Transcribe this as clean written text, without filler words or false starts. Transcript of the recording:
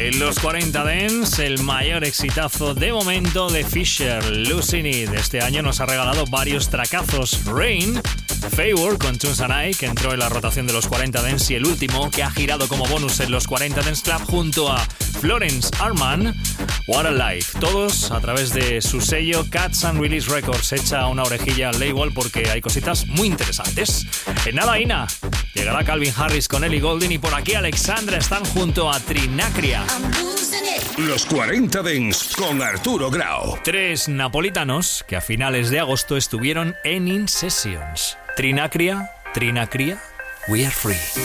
En los 40 Dance, el mayor exitazo de momento de Fisher, Losing It. Este año nos ha regalado varios tracazos. Rain, Favor con Tunes and I, que entró en la rotación de los 40 Dance, y el último, que ha girado como bonus en los 40 Dance Club junto a Florence Arman, What a Life. Todos a través de su sello Cuts and Release Records. Echa una orejilla al label porque hay cositas muy interesantes. En nada, Ina, llegará Calvin Harris con Ellie Goulding, y por aquí Alexandra están junto a Trinacria. Los 40 Dance con Arturo Grau. 3 napolitanos que a finales de agosto estuvieron en In Sessions. Trinacria, We Are Free.